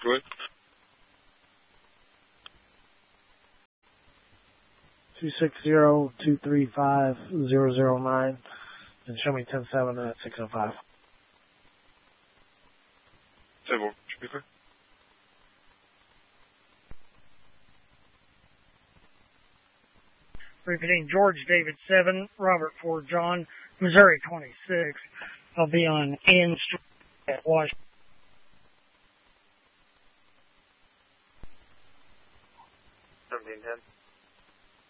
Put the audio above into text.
Go ahead. 260-235-009 and show me 10-7 at 605. 10-4, should be clear. Repeating, George David 7, Robert 4 John, Missouri 26. I'll be on N Street at Washington.